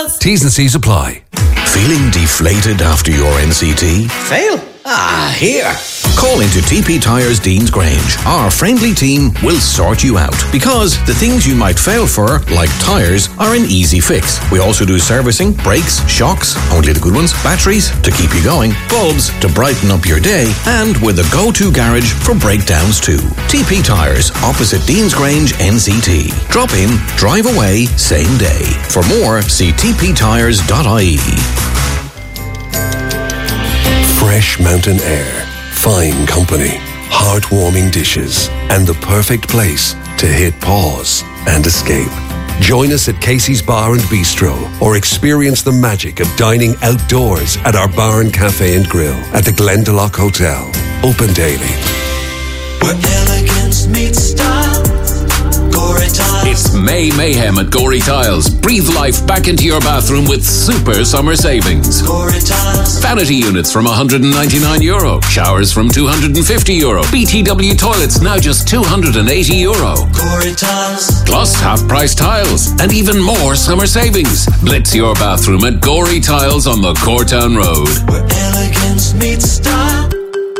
Tires. T's and C's apply. Feeling deflated after your NCT? Fail? Here. Call into TP Tyres Deans Grange. Our friendly team will sort you out because the things you might fail for, like tyres, are an easy fix. We also do servicing, brakes, shocks, only the good ones, batteries to keep you going, bulbs to brighten up your day, and with a go-to garage for breakdowns too. TP Tyres, opposite Deans Grange, NCT. Drop in, drive away, same day. For more, see tptyres.ie. Fresh mountain air, fine company, heartwarming dishes, and the perfect place to hit pause and escape. Join us at Casey's Bar and Bistro or experience the magic of dining outdoors at our bar and cafe and grill at the Glendalough Hotel. Open daily. Where elegance meets style. Gorey Tiles. It's May Mayhem at Gorey Tiles. Breathe life back into your bathroom with super summer savings. Gorey Tiles. Vanity units from €199. Showers from €250. BTW toilets now just €280. Gorey Tiles. Plus half-price tiles and even more summer savings. Blitz your bathroom at Gorey Tiles on the Cortown Road. Where elegance meets style.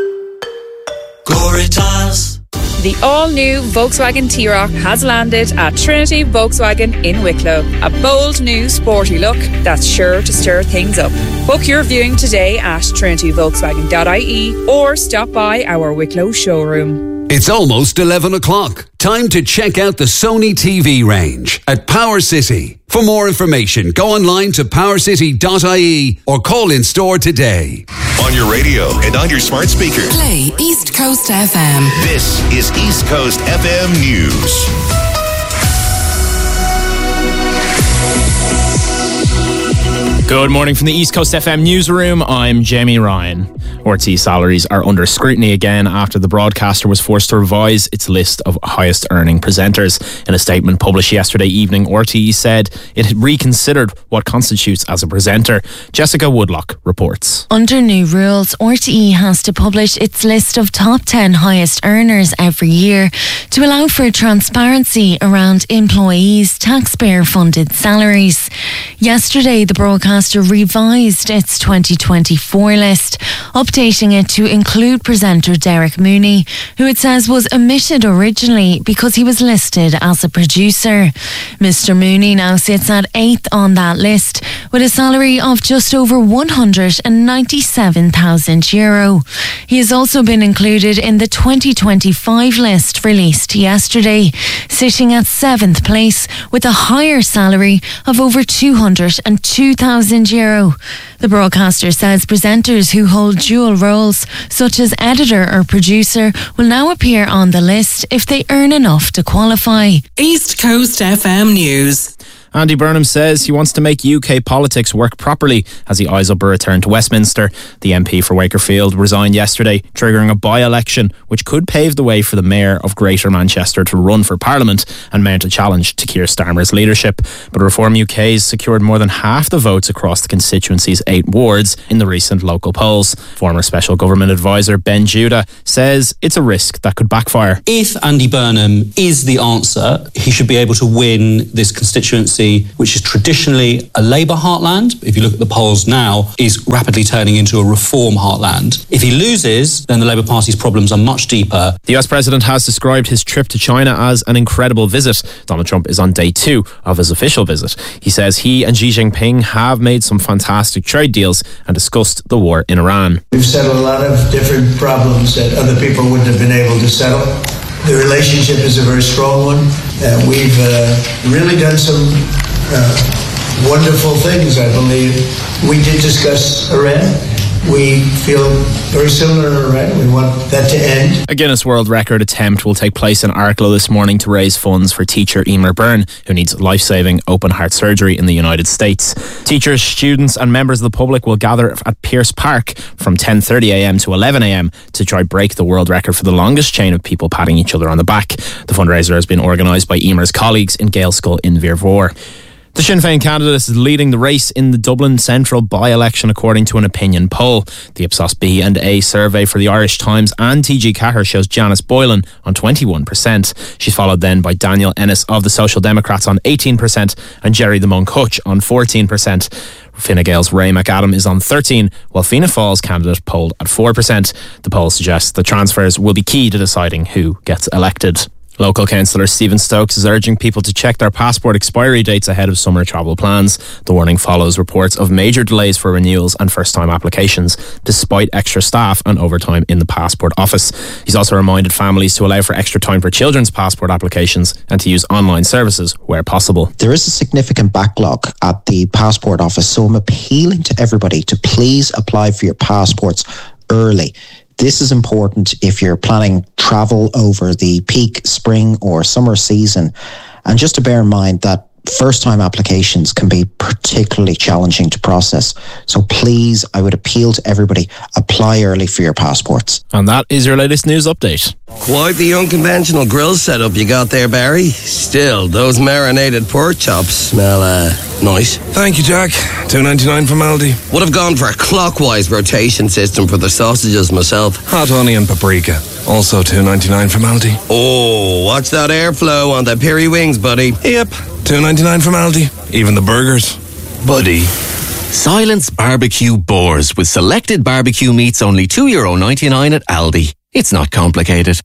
Gorey Tiles. The all-new Volkswagen T-Roc has landed at Trinity Volkswagen in Wicklow. A bold new sporty look that's sure to stir things up. Book your viewing today at trinityvolkswagen.ie or stop by our Wicklow showroom. It's almost 11 o'clock. Time to check out the Sony TV range at Power City. For more information, go online to powercity.ie or call in store today. On your radio and on your smart speaker. Play East Coast FM. This is East Coast FM News. Good morning from the East Coast FM newsroom. I'm Jamie Ryan. RTÉ salaries are under scrutiny again after the broadcaster was forced to revise its list of highest earning presenters. In a statement published yesterday evening, RTÉ said it had reconsidered what constitutes as a presenter. Jessica Woodlock reports. Under new rules, RTÉ has to publish its list of top 10 highest earners every year to allow for transparency around employees' taxpayer-funded salaries. Yesterday, the broadcaster revised its 2024 list, updating it to include presenter Derek Mooney, who it says was omitted originally because he was listed as a producer. Mr. Mooney now sits at 8th on that list with a salary of just over €197,000. He has also been included in the 2025 list released yesterday, sitting at 7th place with a higher salary of over €202,000. The broadcaster says presenters who hold dual roles, such as editor or producer, will now appear on the list if they earn enough to qualify. East Coast FM News. Andy Burnham says he wants to make UK politics work properly as he eyes up a return to Westminster. The MP for Wakerfield resigned yesterday, triggering a by-election which could pave the way for the Mayor of Greater Manchester to run for Parliament and mount a challenge to Keir Starmer's leadership. But Reform UK's secured more than half the votes across the constituency's 8 wards in the recent local polls. Former Special Government Advisor Ben Judah says it's a risk that could backfire. If Andy Burnham is the answer, he should be able to win this constituency, which is traditionally a Labour heartland. If you look at the polls now, is rapidly turning into a Reform heartland. If he loses, then the Labour Party's problems are much deeper. The US President has described his trip to China as an incredible visit. Donald Trump is on day 2 of his official visit. He says he and Xi Jinping have made some fantastic trade deals and discussed the war in Iran. We've settled a lot of different problems that other people wouldn't have been able to settle. The relationship is a very strong one. We've really done some wonderful things, I believe. We did discuss Iran. We feel very similar to Iran. We want that to end. A Guinness World Record attempt will take place in Arklow this morning to raise funds for teacher Emer Byrne, who needs life-saving open-heart surgery in the United States. Teachers, students and members of the public will gather at Pierce Park from 10:30am to 11am to try break the world record for the longest chain of people patting each other on the back. The fundraiser has been organised by Emer's colleagues in Gaelscoil in Virvor. The Sinn Féin candidate is leading the race in the Dublin Central by-election according to an opinion poll. The Ipsos B&A survey for the Irish Times and TG Ceathair shows Janice Boylan on 21%. She's followed then by Daniel Ennis of the Social Democrats on 18% and Jerry the Monk Hutch on 14%. Fine Gael's Ray McAdam is on 13%, while Fianna Fáil's candidate polled at 4%. The poll suggests the transfers will be key to deciding who gets elected. Local councillor Stephen Stokes is urging people to check their passport expiry dates ahead of summer travel plans. The warning follows reports of major delays for renewals and first-time applications, despite extra staff and overtime in the passport office. He's also reminded families to allow for extra time for children's passport applications and to use online services where possible. There is a significant backlog at the passport office, so I'm appealing to everybody to please apply for your passports early. This is important if you're planning travel over the peak spring or summer season. And just to bear in mind that first-time applications can be particularly challenging to process. So please, I would appeal to everybody, apply early for your passports. And that is your latest news update. Quite the unconventional grill setup you got there, Barry. Still, those marinated pork chops smell, nice. Thank you, Jack. $2.99 from Aldi. Would have gone for a clockwise rotation system for the sausages myself. Hot onion paprika. Also $2.99 from Aldi. Oh, watch that airflow on the peri wings, buddy. Yep. $2.99 from Aldi. Even the burgers. Buddy. Silence Barbecue Boars with selected barbecue meats only €2.99 at Aldi. It's not complicated.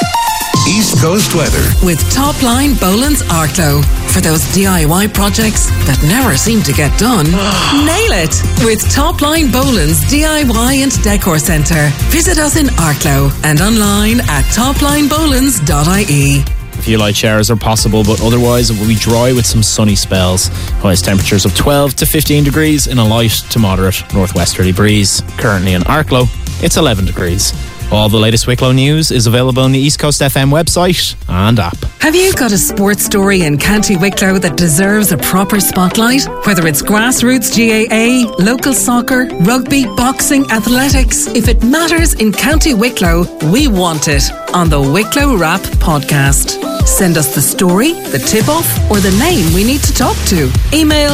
East Coast weather. With Top Line Boland's Arklow. For those DIY projects that never seem to get done, nail it with Top Line Boland's DIY and Decor Centre. Visit us in Arklow and online at toplinebolands.ie. A few light showers are possible, but otherwise it will be dry with some sunny spells. Highest temperatures of 12 to 15 degrees in a light to moderate northwesterly breeze. Currently in Arklow, it's 11 degrees. All the latest Wicklow news is available on the East Coast FM website and app. Have you got a sports story in County Wicklow that deserves a proper spotlight? Whether it's grassroots GAA, local soccer, rugby, boxing, athletics, if it matters in County Wicklow, we want it on the Wicklow Wrap podcast. Send us the story, the tip-off, or the name we need to talk to. Email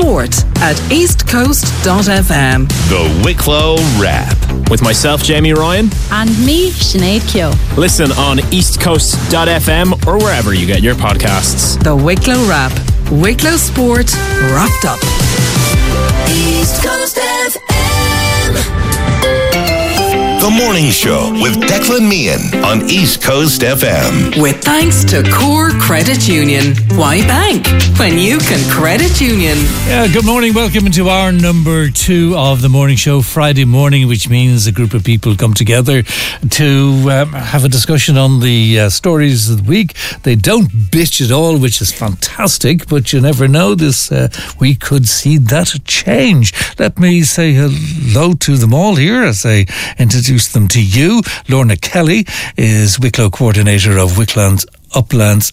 sport@eastcoast.fm. The Wicklow Wrap. With myself, Jamie Ryan. And me, Sinead Keogh. Listen on eastcoast.fm or wherever you get your podcasts. The Wicklow Wrap. Wicklow Sport wrapped up. East Coast FM. The Morning Show with Declan Meehan on East Coast FM. With thanks to Core Credit Union. Why bank when you can credit union? Yeah, good morning. Welcome into our number 2 of the morning show, Friday morning, which means a group of people come together to have a discussion on the stories of the week. They don't bitch at all, which is fantastic, but you never know. This we could see that change. Let me say hello to them all here as I introduce them to you. Lorna Kelly is Wicklow Coordinator of Wickland's Uplands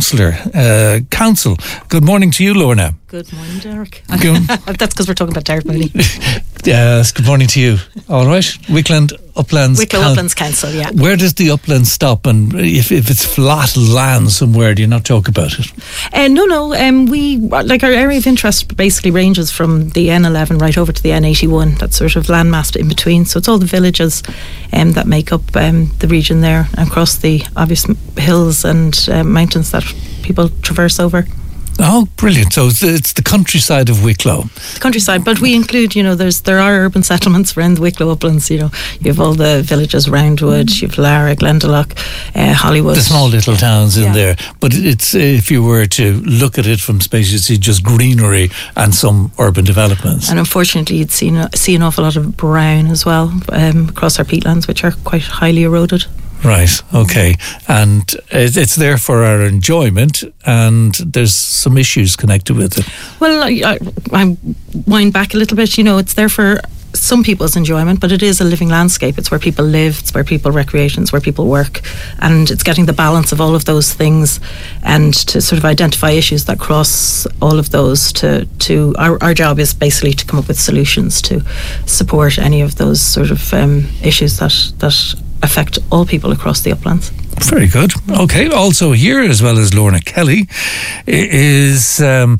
Council. Good morning to you, Lorna. Good morning, Derek. That's because we're talking about Derek Mooney. Yes, good morning to you. All right. Wicklow Uplands Council, yeah. Where does the uplands stop? And if it's flat land somewhere, do you not talk about it? No. We, like, our area of interest basically ranges from the N11 right over to the N81. That sort of landmass in between. So it's all the villages that make up the region there, across the obvious hills and mountains that people traverse over. Oh, brilliant. So it's the countryside of Wicklow. The countryside, but we include, there are urban settlements around the Wicklow Uplands, You have all the villages, Roundwood, you have Lara, Glendalough, Hollywood. The small little towns in there. But it's, if you were to look at it from space, you'd see just greenery and some urban developments. And unfortunately, you'd see an awful lot of brown as well across our peatlands, which are quite highly eroded. Right, okay. And it's there for our enjoyment, and there's some issues connected with it. Well, I wind back a little bit. It's there for some people's enjoyment, but it is a living landscape. It's where people live, it's where people recreate, it's where people work, and it's getting the balance of all of those things and to sort of identify issues that cross all of those. Our job is basically to come up with solutions to support any of those sort of issues that affect all people across the uplands. Very good. Okay, also here, as well as Lorna Kelly, is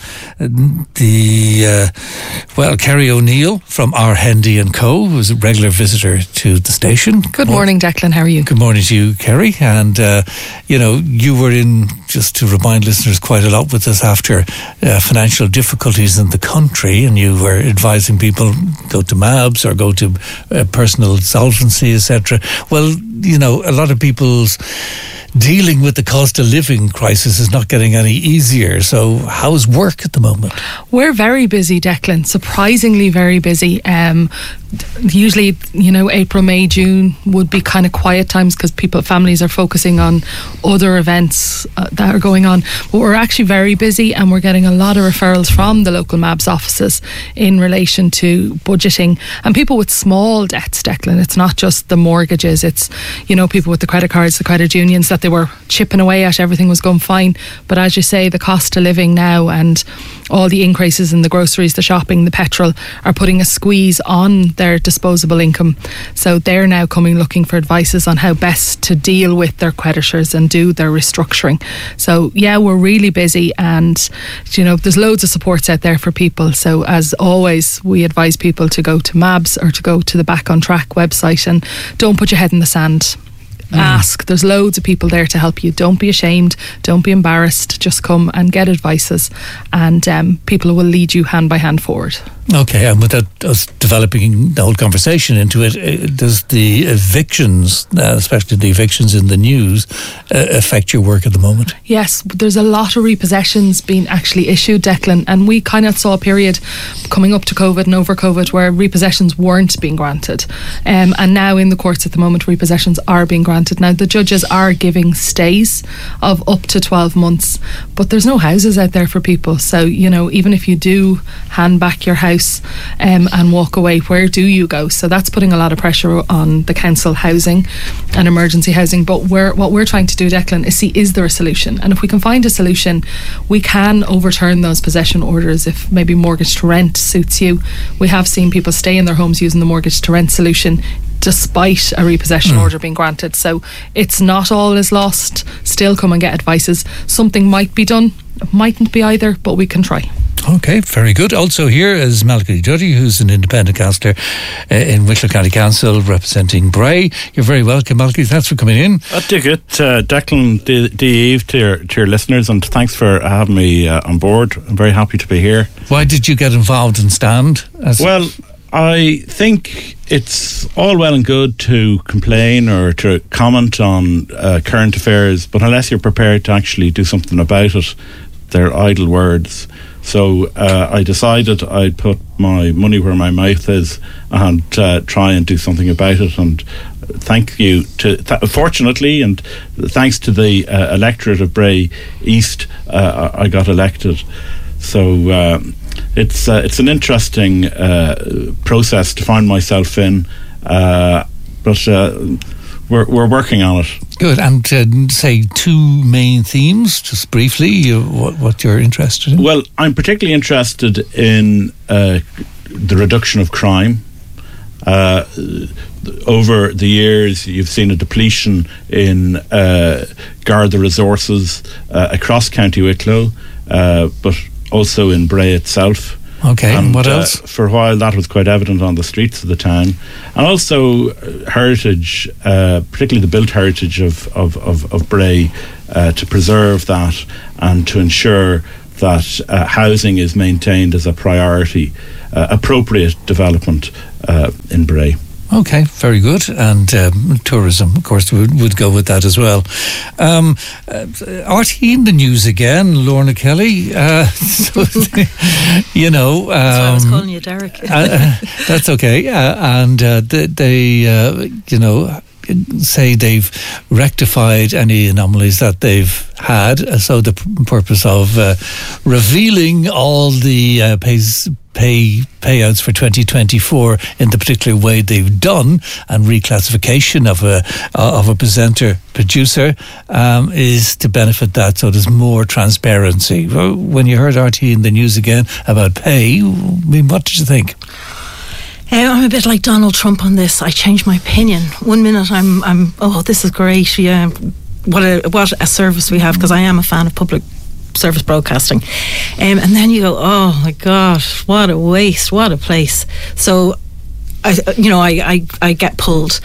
Kerry O'Neill from R. Hendy & Co., who's a regular visitor to the station. Good morning, Declan. How are you? Good morning to you, Kerry. And, you were in, just to remind listeners, quite a lot with us after financial difficulties in the country, and you were advising people go to MABS or go to personal solvency, etc. Well, a lot of people's dealing with the cost of living crisis is not getting any easier. So how's work at the moment? We're very busy, Declan, surprisingly very busy. Usually, April, May, June would be kind of quiet times because families are focusing on other events that are going on. But we're actually very busy, and we're getting a lot of referrals from the local MABS offices in relation to budgeting. And people with small debts, Declan, it's not just the mortgages, it's, people with the credit cards, the credit unions that they were chipping away at, everything was going fine. But as you say, the cost of living now and all the increases in the groceries, the shopping, the petrol are putting a squeeze on their disposable income. So they're now looking for advices on how best to deal with their creditors and do their restructuring. So yeah, we're really busy, and there's loads of supports out there for people. So as always, we advise people to go to MABS or to go to the Back on Track website, and don't put your head in the sand. Ask. There's loads of people there to help you. Don't be ashamed, don't be embarrassed, just come and get advices, and people will lead you hand by hand forward. Okay, and without us developing the whole conversation into it, does the evictions, especially the evictions in the news, affect your work at the moment? Yes, there's a lot of repossessions being actually issued, Declan, and we kind of saw a period coming up to COVID and over COVID where repossessions weren't being granted, and now in the courts at the moment repossessions are being granted. Now the judges are giving stays of up to 12 months, but there's no houses out there for people. So even if you do hand back your house and walk away, where do you go? So that's putting a lot of pressure on the council housing and emergency housing. But what we're trying to do, Declan, is see, is there a solution? And if we can find a solution, we can overturn those possession orders if maybe mortgage to rent suits you. We have seen people stay in their homes using the mortgage to rent solution despite a repossession order being granted. So it's not all is lost. Still come and get advices. Something might be done, it mightn't be either, but we can try. Okay, very good. Also here is Malachy Duddy, who's an independent councillor in Wicklow County Council representing Bray. You're very welcome, Malachy. Thanks for coming in. I dig it. Declan, Eve, to your listeners, and thanks for having me on board. I'm very happy to be here. Why did you get involved in Stand? Well, I think it's all well and good to complain or to comment on current affairs, but unless you're prepared to actually do something about it, they're idle words. So I decided I'd put my money where my mouth is and try and do something about it. And thank you fortunately, and thanks to the electorate of Bray East, I got elected. So it's an interesting process to find myself in, but we're working on it. Good. And say two main themes, just briefly, what you're interested in. Well, I'm particularly interested in the reduction of crime. Over the years, you've seen a depletion in Garda resources across County Wicklow, but also in Bray itself. Okay, and what else? For a while that was quite evident on the streets of the town. And also heritage, particularly the built heritage of Bray, to preserve that and to ensure that housing is maintained as a priority, appropriate development in Bray. Okay, very good. And tourism, of course, would go with that as well. RTE in the news again, Lorna Kelly. That's why I was calling you Derek. That's okay. And they say they've rectified any anomalies that they've had. So the purpose of revealing all the payouts for 2024 in the particular way they've done, and reclassification of a presenter producer is to benefit that, so there's more transparency. When you heard RTE in the news again about pay, I mean, what did you think? I'm a bit like Donald Trump on this. I changed my opinion. 1 minute I'm oh, this is great, yeah, what a service we have, because I am a fan of public service broadcasting, and then you go, oh my gosh, what a waste, what a place. So I get pulled.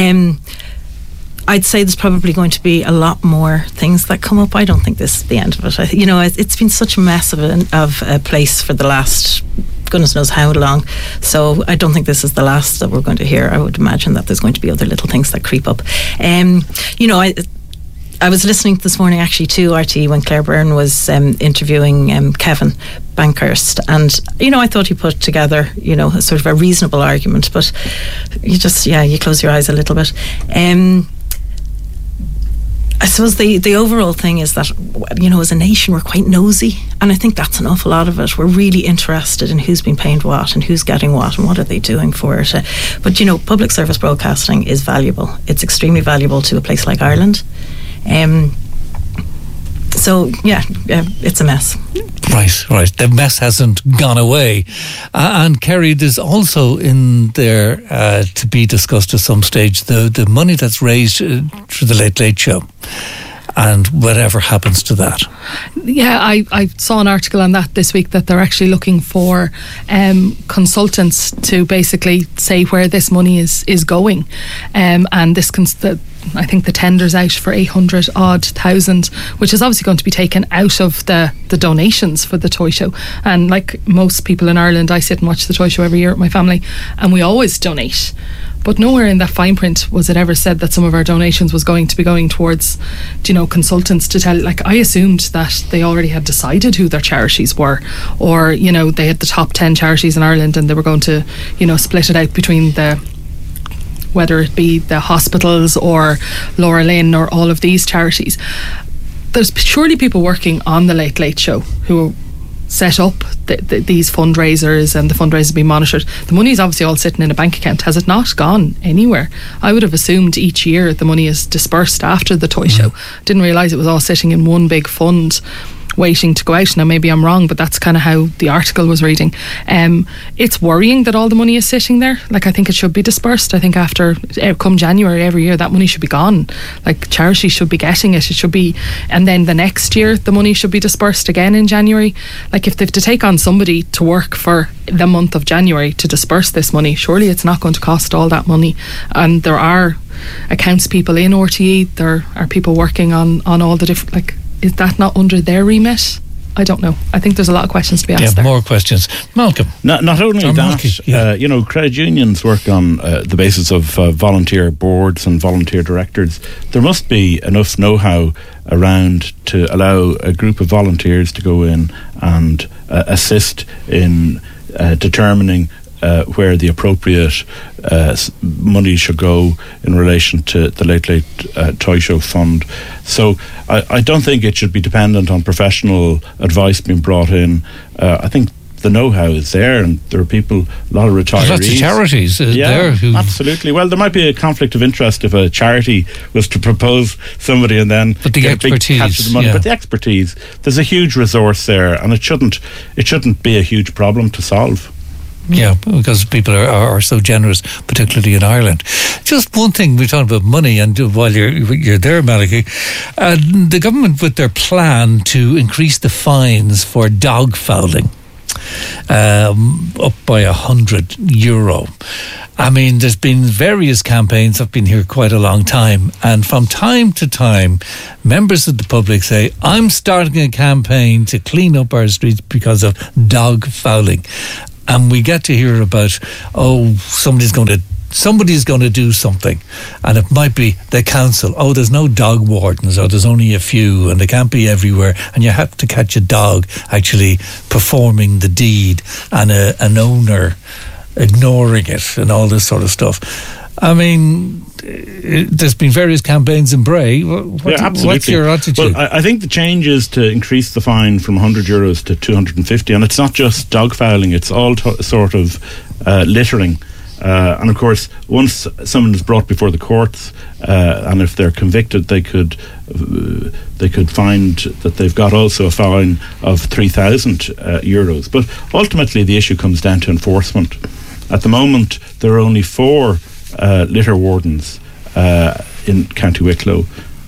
I'd say there's probably going to be a lot more things that come up. I don't think this is the end of it. It's been such a mess of a place for the last goodness knows how long. So I don't think this is the last that we're going to hear. I would imagine that there's going to be other little things that creep up. I was listening this morning actually to RTE when Claire Byrne was interviewing Kevin Bankhurst, and I thought he put together a sort of a reasonable argument, but you close your eyes a little bit. I suppose the overall thing is that, as a nation, we're quite nosy, and I think that's an awful lot of it. We're really interested in who's been paying what and who's getting what and what are they doing for it. But public service broadcasting is valuable. It's extremely valuable to a place like Ireland. It's a mess. Right. The mess hasn't gone away. And Kerry, there's also in there to be discussed at some stage the money that's raised through the Late Late Show, and whatever happens to that. Yeah, I saw an article on that this week that they're actually looking for consultants to basically say where this money is going, and this I think the tender's out for 800,000, which is obviously going to be taken out of the donations for the toy show. And like most people in Ireland, I sit and watch the toy show every year with my family, and we always donate. But nowhere in that fine print was it ever said that some of our donations was going to be going towards, consultants to tell. Like, I assumed that they already had decided who their charities were, or they had the top 10 charities in Ireland, and they were going to, split it out between whether it be the hospitals or Laura Lynn or all of these charities. There's surely people working on the Late Late Show who set up these fundraisers, and the fundraisers being monitored. The money is obviously all sitting in a bank account. Has it not gone anywhere? I would have assumed each year the money is dispersed after the toy show. Didn't realise it was all sitting in one big fund waiting to go out. Now maybe I'm wrong, but that's kind of how the article was reading. It's worrying that all the money is sitting there. Like, I think it should be dispersed. I think after come January every year, that money should be gone. Like, charities should be getting it. It should be, and then the next year the money should be dispersed again in January. Like, if they've to take on somebody to work for the month of January to disperse this money, surely it's not going to cost all that money. And there are accounts people in RTE, there are people working on all the different, is that not under their remit? I don't know. I think there's a lot of questions to be asked there. More questions. Malcolm. Not only that, credit unions work on the basis of volunteer boards and volunteer directors. There must be enough know-how around to allow a group of volunteers to go in and assist in determining where the appropriate money should go in relation to the Late Late Toy Show Fund. So I don't think it should be dependent on professional advice being brought in. I think the know-how is there, and there are people, a lot of retirees. Lots of charities there. Absolutely. Well, there might be a conflict of interest if a charity was to propose somebody and then but the get a big catch of the money. But the expertise, there's a huge resource there, and it shouldn't be a huge problem to solve. Yeah, because people are so generous, particularly in Ireland. Just one thing, we're talking about money, and while you're there, Malachy, the government with their plan to increase the fines for dog fouling up by €100. I mean, there's been various campaigns. I've been here quite a long time, and from time to time, members of the public say, I'm starting a campaign to clean up our streets because of dog fouling. And we get to hear about, somebody's going to do something, and it might be the council. There's no dog wardens, or there's only a few, and they can't be everywhere, and you have to catch a dog actually performing the deed, and an owner ignoring it, and all this sort of stuff. I mean, there's been various campaigns in Bray. What's your attitude? Well, I think the change is to increase the fine from €100 to 250, and it's not just dog fouling, it's all sort of littering. And of course, once someone is brought before the courts, and if they're convicted, they could find that they've got also a fine of €3,000. But ultimately, the issue comes down to enforcement. At the moment, there are only 4 litter wardens in County Wicklow,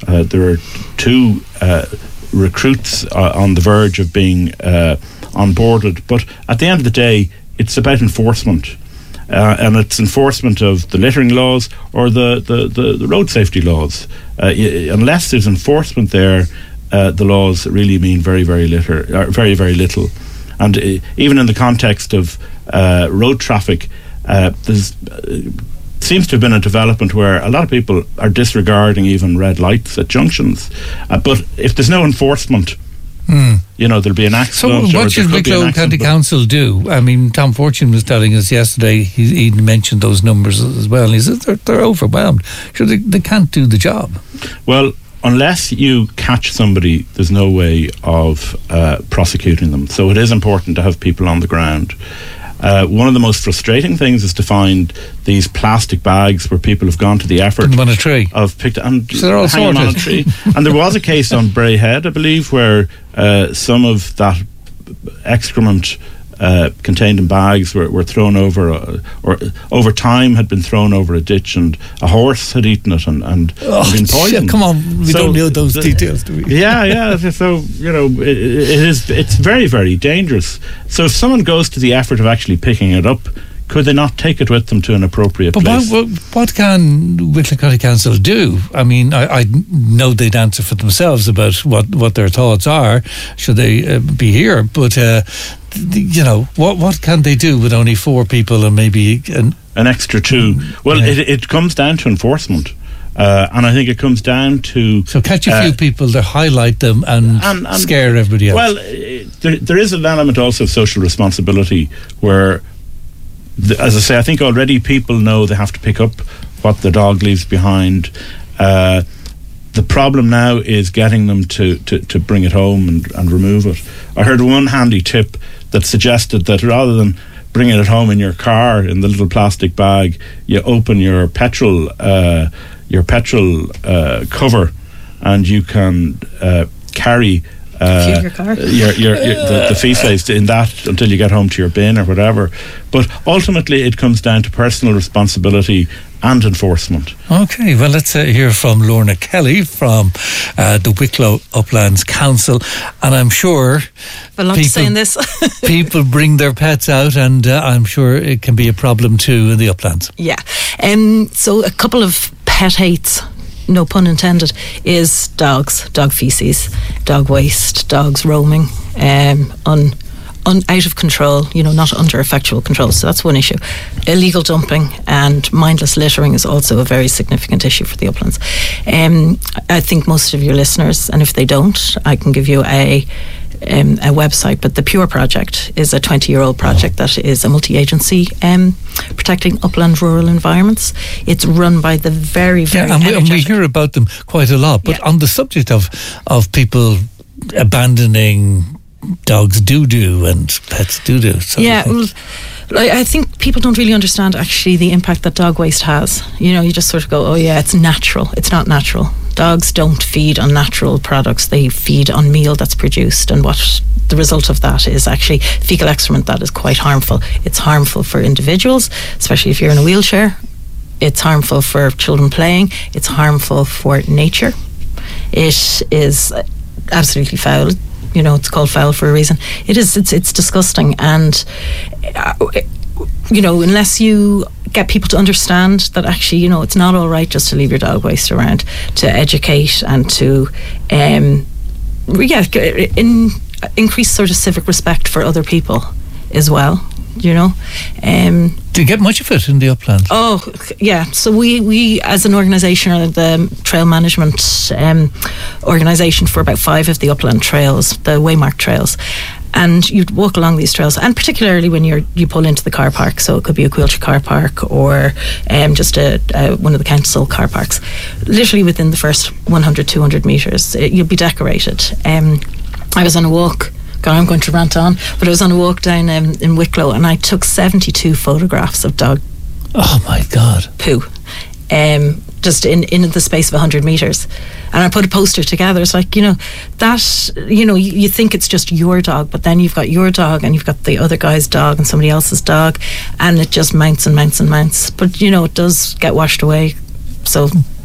There are 2 recruits on the verge of being onboarded. But at the end of the day, it's about enforcement. And it's enforcement of the littering laws or the road safety laws. Unless there's enforcement there, the laws really mean very, very little. And even in the context of road traffic, there's seems to have been a development where a lot of people are disregarding even red lights at junctions. But if there's no enforcement, there'll be an accident. So what should Wicklow County Council do? I mean, Tom Fortune was telling us yesterday, he mentioned those numbers as well. He said they're overwhelmed. Sure, they can't do the job. Well, unless you catch somebody, there's no way of prosecuting them. So it is important to have people on the ground. One of the most frustrating things is to find these plastic bags where people have gone to the effort on a tree of picked and so they're all hang them on a sorted. tree. And there was a case on Bray Head, I believe, where some of that excrement contained in bags were thrown over, or over time had been thrown over a ditch, and a horse had eaten it and been poisoned. Come on, we don't know those details, do we? Yeah. So it's very, very dangerous. So if someone goes to the effort of actually picking it up, could they not take it with them to an appropriate place? But what can Wicklow County Council do? I mean, I know they'd answer for themselves about what their thoughts are, should they be here. But, what can they do with only 4 people and maybe an extra 2? Well, it comes down to enforcement. And I think it comes down to... So catch a few people to highlight them and scare everybody else. Well, there is an element also of social responsibility where... as I say, I think already people know they have to pick up what the dog leaves behind. The problem now is getting them to bring it home and remove it. I heard one handy tip that suggested that rather than bringing it home in your car in the little plastic bag, you open your petrol cover, and you can carry the feces in that until you get home to your bin or whatever. But ultimately it comes down to personal responsibility and enforcement. Okay, well, let's hear from Lorna Kelly from the Wicklow Uplands Council, and I'm sure a lot to say in this. people bring their pets out, and I'm sure it can be a problem too in the uplands. Yeah, so a couple of pet hates, no pun intended, is dogs, dog feces, dog waste, dogs roaming, out of control, not under effectual control. So that's one issue. Illegal dumping and mindless littering is also a very significant issue for the uplands. I think most of your listeners, and if they don't, I can give you a website, but the Pure Project is a 20-year-old project that is a multi-agency protecting upland rural environments. It's run by the very, very and we hear about them quite a lot, but on the subject of people abandoning dogs doo-doo and pets doo-doo. I think people don't really understand actually the impact that dog waste has. You just sort of go, oh yeah, it's natural. It's not natural. Dogs don't feed on natural products. They feed on meal that's produced, and what the result of that is actually fecal excrement that is quite harmful. It's harmful for individuals, especially if you're in a wheelchair. It's harmful for children playing. It's harmful for nature. It is absolutely foul. It's called foul for a reason. It's disgusting, and unless you get people to understand that actually, it's not all right just to leave your dog waste around, to educate and to increase sort of civic respect for other people as well. Do you get much of it in the uplands? Oh, yeah. So we as an organisation are the trail management organisation for about 5 of the upland trails, the waymarked trails. And you walk along these trails, and particularly when you pull into the car park, so it could be a Quilter car park or just one of the council car parks, literally within the first 100, 200 metres, you'll be decorated. I was on a walk, God, I'm going to rant on, but I was on a walk down in Wicklow, and I took 72 photographs of dog poo, just in the space of 100 metres. And I put a poster together. It's like, you think it's just your dog, but then you've got your dog and you've got the other guy's dog and somebody else's dog, and it just mounts and mounts and mounts. But, it does get washed away. So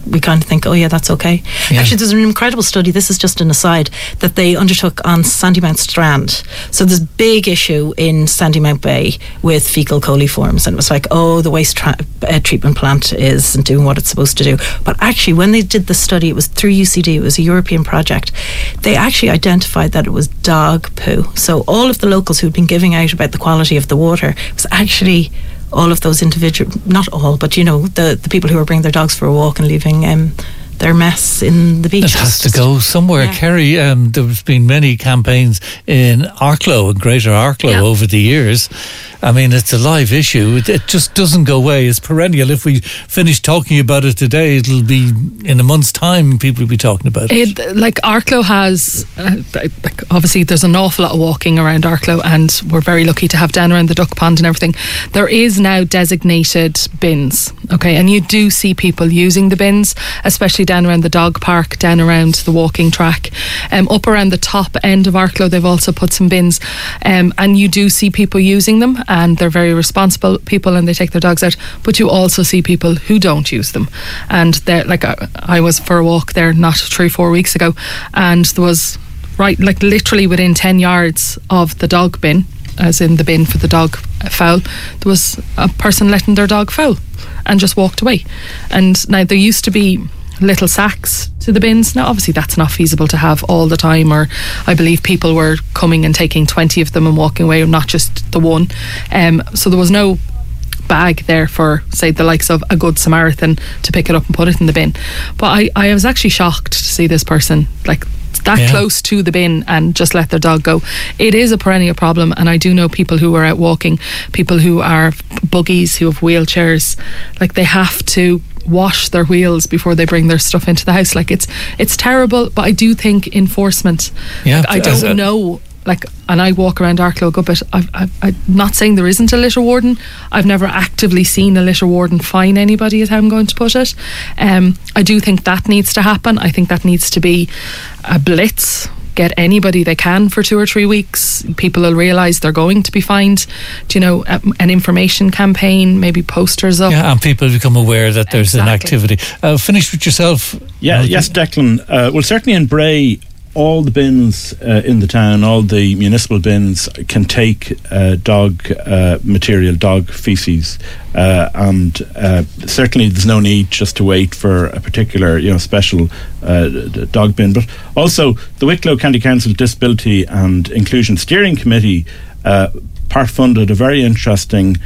we kind of think, oh yeah, that's okay. Yeah. Actually, there's an incredible study, this is just an aside, that they undertook on Sandymount Strand. So there's a big issue in Sandymount Bay with fecal coliforms, and it was like, oh, the waste treatment plant isn't doing what it's supposed to do. But actually, when they did the study, it was through UCD, it was a European project, they actually identified that it was dog poo. So all of the locals who'd been giving out about the quality of the water, it was actually all of those individual, not all, but the people who were bringing their dogs for a walk and leaving their mess in the beach. It has to go somewhere, Yeah. Kerry. There's been many campaigns in Arklow and Greater Arklow over the years. I mean, it's a live issue. It just doesn't go away. It's perennial. If we finish talking about it today, it'll be in a month's time people will be talking about it. Like Arklow has, obviously there's an awful lot of walking around Arklow, and we're very lucky to have down around the duck pond and everything. There is now designated bins, okay, and you do see people using the bins, especially down around the dog park, down around the walking track. Up around the top end of Arklow, they've also put some bins, and you do see people using them, and they're very responsible people, and they take their dogs out. But you also see people who don't use them, and they're like, I was for a walk there not 3-4 weeks ago, and there was literally within 10 yards of the dog bin, as in the bin for the dog fowl, there was a person letting their dog foul and just walked away. And now there used to be little sacks to the bins. Now obviously that's not feasible to have all the time, or I believe people were coming and taking 20 of them and walking away, or not just the one. So there was no bag there for, say, the likes of a Good Samaritan to pick it up and put it in the bin. But I was actually shocked to see this person that close to the bin and just let their dog go. It is a perennial problem, and I do know people who are out walking, people who are buggies, who have wheelchairs, they have to wash their wheels before they bring their stuff into the house. It's terrible, but I do think enforcement, I don't know, and I walk around Arklow a good bit. I'm not saying there isn't a litter warden. I've never actively seen a litter warden fine anybody, is how I'm going to put it. I do think that needs to happen. I think that needs to be a blitz. Get anybody they can for 2 or 3 weeks. People will realise they're going to be fined. An information campaign, maybe posters up. Yeah, and people become aware that there's an activity. Finish with yourself. Yeah, yes, Declan. Well, certainly in Bray, all the bins in the town, all the municipal bins can take dog material, dog faeces, and certainly there's no need just to wait for a particular, special dog bin. But also the Wicklow County Council Disability and Inclusion Steering Committee part-funded a very interesting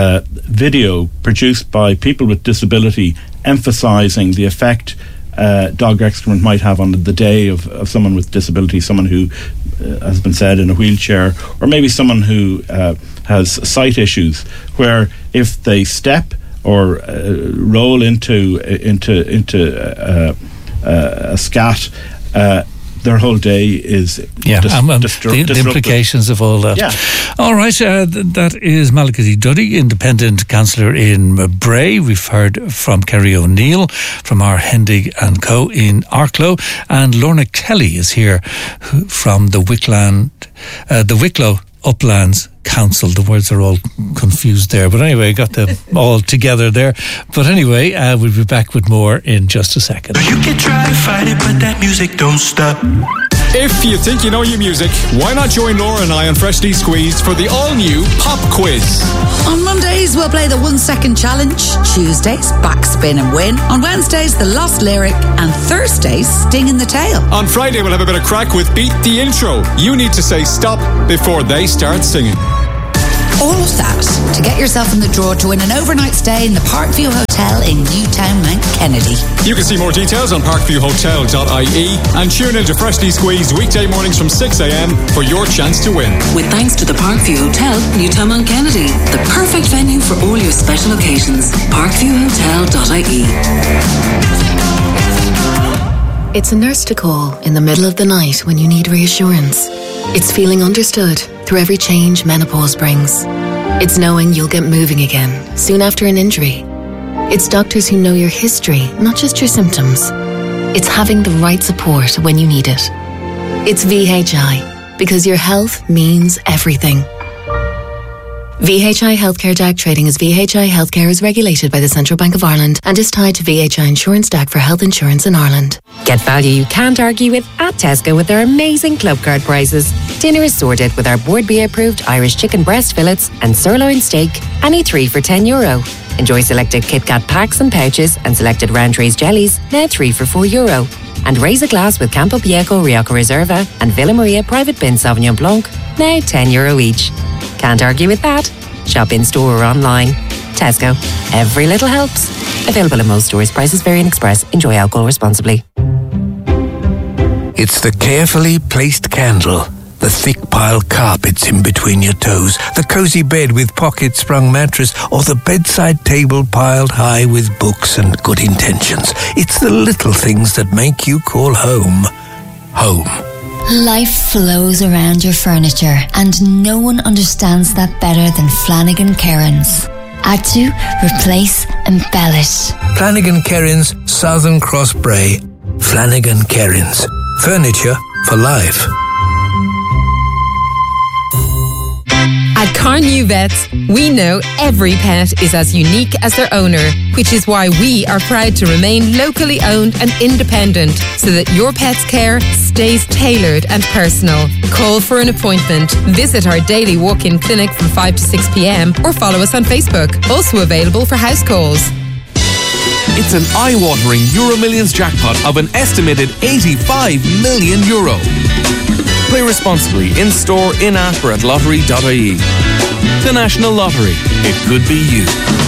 video produced by people with disability, emphasising the effect dog excrement might have on the day of someone with disability, someone who has been said in a wheelchair, or maybe someone who has sight issues, where if they step or roll into a scat, their whole day is the implications of all that. Yeah. All right, that is Malachy Duddy, independent councillor in Bray. We've heard from Kerry O'Neill from our Hendig and Co in Arklow, and Lorna Kelly is here from the Wicklow Uplands Council. The words are all confused there, but anyway, got them all together there. But anyway, we'll be back with more in just a second. You can try to fight it, but that music don't stop. If you think you know your music, why not join Laura and I on Freshly Squeezed for the all-new Pop Quiz? On Mondays, we'll play the 1 second challenge. Tuesdays, backspin and win. On Wednesdays, the lost lyric. And Thursdays, sting in the tail. On Friday, we'll have a bit of crack with Beat the Intro. You need to say stop before they start singing. All of that to get yourself in the draw to win an overnight stay in the Parkview Hotel in Newtown, Mount Kennedy. You can see more details on parkviewhotel.ie and tune into Freshly Squeezed weekday mornings from 6 a.m. for your chance to win. With thanks to the Parkview Hotel, Newtown, Mount Kennedy, the perfect venue for all your special occasions. parkviewhotel.ie. It's a nurse to call in the middle of the night when you need reassurance. It's feeling understood through every change menopause brings. It's knowing you'll get moving again soon after an injury. It's doctors who know your history, not just your symptoms. It's having the right support when you need it. It's VHI, because your health means everything. VHI Healthcare DAC trading as VHI Healthcare is regulated by the Central Bank of Ireland and is tied to VHI Insurance DAC for health insurance in Ireland. Get value you can't argue with at Tesco with their amazing club card prices. Dinner is sorted with our Board B approved Irish chicken breast fillets and sirloin steak, any 3 for €10. Enjoy selected Kit Kat packs and pouches and selected Roundtree's jellies, now 3 for €4. And raise a glass with Campo Viejo Rioja Reserva and Villa Maria Private Bin Sauvignon Blanc, now €10 each. Can't argue with that. Shop in store or online. Tesco. Every little helps. Available in most stores. Prices vary in Express. Enjoy alcohol responsibly. It's the carefully placed candle, the thick piled carpets in between your toes, the cozy bed with pocket-sprung mattress, or the bedside table piled high with books and good intentions. It's the little things that make you call home, home. Life flows around your furniture, and no one understands that better than Flanagan Cairns. Add to, replace, embellish. Flanagan Cairns, Southern Cross Bray. Flanagan Cairns. Furniture for life. At Carnew Vets, we know every pet is as unique as their owner, which is why we are proud to remain locally owned and independent so that your pet's care stays tailored and personal. Call for an appointment, visit our daily walk-in clinic from 5 to 6 p.m. or follow us on Facebook. Also available for house calls. It's an eye-watering Euro Millions jackpot of an estimated €85 million. Play responsibly in-store, in-app or at lottery.ie. The National Lottery. It could be you.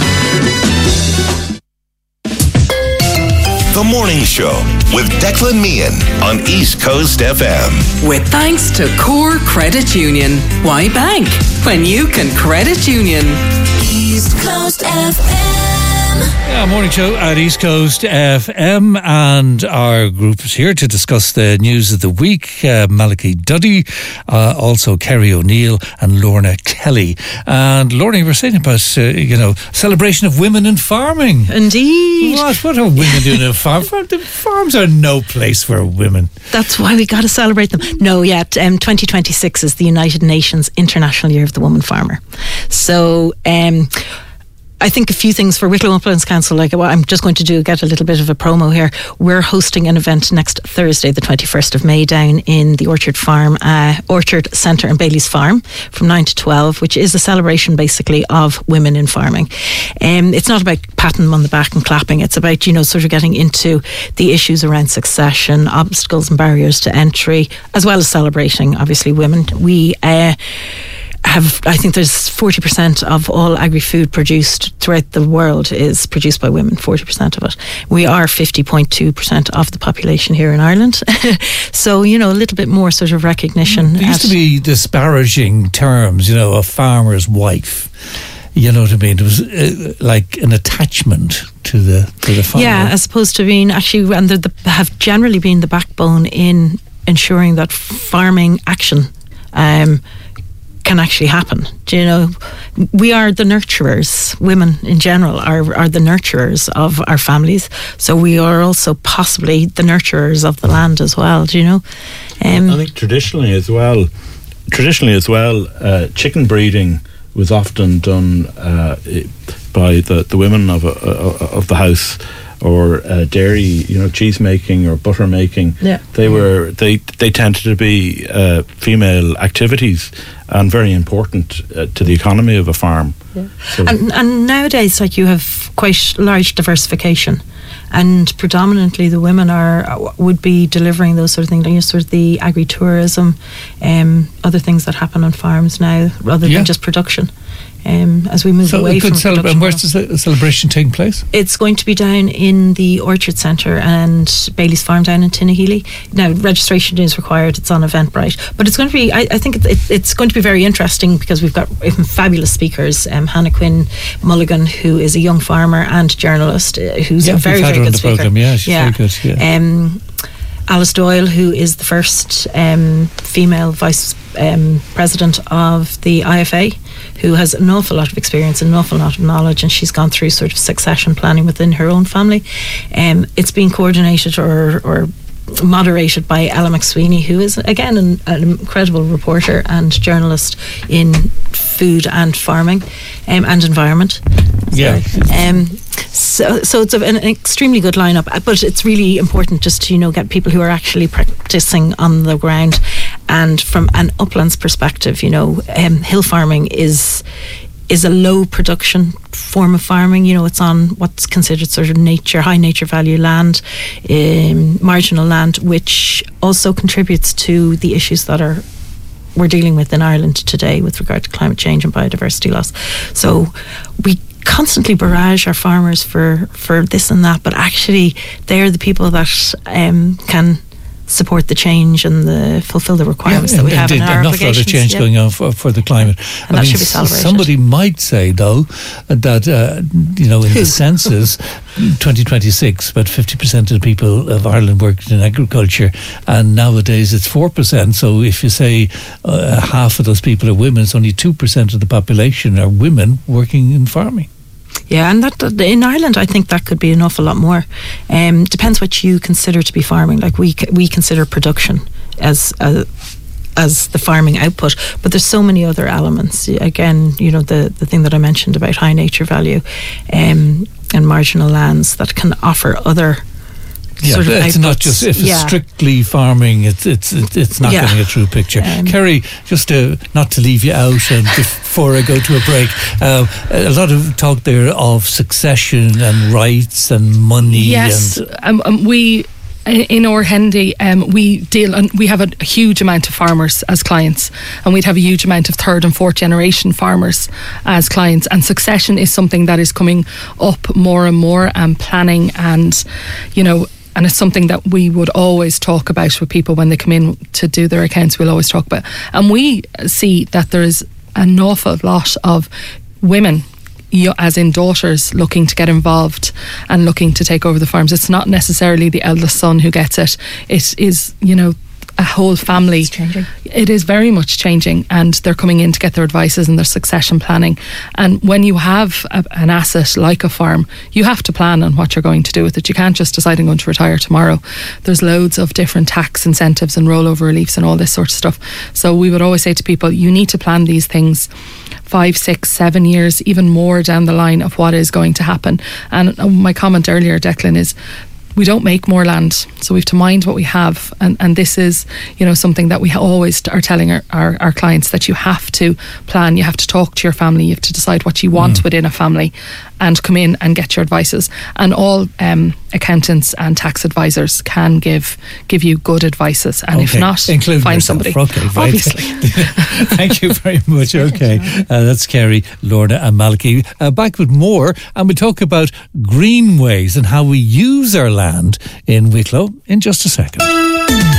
The Morning Show with Declan Meehan on East Coast FM. With thanks to Core Credit Union. Why bank when you can credit union? East Coast FM. Yeah, morning show at East Coast FM, and our group is here to discuss the news of the week. Malachy Duddy, also Kerry O'Neill and Lorna Kelly. And Lorna, you were saying about celebration of women in farming. Indeed. What are women doing in farm? Farms are no place for women. That's why we got to celebrate them. No, yet 2026 is the United Nations International Year of the Woman Farmer. So I think a few things for Wicklow Uplands Council, like what I'm just going to do, get a little bit of a promo here. We're hosting an event next Thursday, the 21st of May, down in the Orchard Centre in Bailey's Farm from 9 to 12, which is a celebration basically of women in farming. It's not about patting them on the back and clapping. It's about, sort of getting into the issues around succession, obstacles and barriers to entry, as well as celebrating, obviously, women. We I think there's 40% of all agri-food produced throughout the world is produced by women, 40% of it. We are 50.2% of the population here in Ireland. So, a little bit more sort of recognition. There used to be disparaging terms, a farmer's wife. You know what I mean? It was like an attachment to the farmer. Yeah, as opposed to being actually, and have generally been the backbone in ensuring that farming action can actually happen. We are the nurturers. Women in general are the nurturers of our families. So we are also possibly the nurturers of the land as well. I think traditionally as well, chicken breeding was often done by the women of the house, or dairy, cheese making or butter making. Yeah. They tended to be female activities and very important to the economy of a farm. Yeah. So and nowadays, you have quite large diversification, and predominantly the women would be delivering those sort of things, sort of the agri-tourism, other things that happen on farms now, rather than just production. As we move away from production. And where's the celebration taking place? It's going to be down in the Orchard Centre and Bailey's Farm down in Tinnahealy. Now, registration is required. It's on Eventbrite, but it's going to be. I think it's going to be very interesting because we've got fabulous speakers. Hannah Quinn Mulligan, who is a young farmer and journalist, who's a very, very good speaker. Program. Yeah, she's very good. Yeah. Alice Doyle, who is the first female vice president of the IFA, who has an awful lot of experience and an awful lot of knowledge, and she's gone through sort of succession planning within her own family. It's being coordinated or moderated by Ella McSweeney, who is again an incredible reporter and journalist in food and farming and environment. Yeah. So it's an extremely good lineup, but it's really important just to get people who are actually practicing on the ground. And from an uplands perspective, hill farming is a low production form of farming. It's on what's considered sort of high nature value land, marginal land, which also contributes to the issues that we're dealing with in Ireland today with regard to climate change and biodiversity loss. So we constantly barrage our farmers for this and that, but actually they're the people that can support the change and fulfill the requirements that we have in our obligations. Enough of change going on for the climate. And that should be celebrated. Somebody might say, though, that in the census 2026, about 50% of the people of Ireland worked in agriculture, and nowadays it's 4%. So if you say half of those people are women, it's only 2% of the population are women working in farming. Yeah, and that in Ireland, I think that could be an awful lot more. Depends what you consider to be farming. Like we consider production as the farming output, but there's so many other elements. Again, the thing that I mentioned about high nature value and marginal lands that can offer other. Sort of it's outputs. not just if it's strictly farming. It's not getting a true picture. Kerry, just not to leave you out, and before I go to a break, a lot of talk there of succession and rights and money. Yes, we. In our Hendy, we deal and we have a huge amount of farmers as clients, and we'd have a huge amount of third and fourth generation farmers as clients. And succession is something that is coming up more and more, and planning, and and it's something that we would always talk about with people when they come in to do their accounts. We'll always talk about, and we see that there is an awful lot of women, as in daughters, looking to get involved and looking to take over the farms. It's not necessarily the eldest son who gets it. It is, a whole family. It's changing. It is very much changing, and they're coming in to get their advices and their succession planning. And when you have an asset like a farm, you have to plan on what you're going to do with it. You can't just decide I'm going to retire tomorrow. There's loads of different tax incentives and rollover reliefs and all this sort of stuff. So we would always say to people, you need to plan these things 5, 6, 7 years, even more down the line of what is going to happen. And my comment earlier, Declan, is we don't make more land, so we have to mind what we have, and this is something that we always are telling our clients, that you have to plan, you have to talk to your family, you have to decide what you want within a family, and come in and get your advices. And all accountants and tax advisors can give you good advices, and if not, find somebody. Okay, right. Obviously. Thank you very much. Okay, that's Kerry, Lorna and Malachy. Back with more, and we talk about greenways and how we use our land in Wicklow in just a second.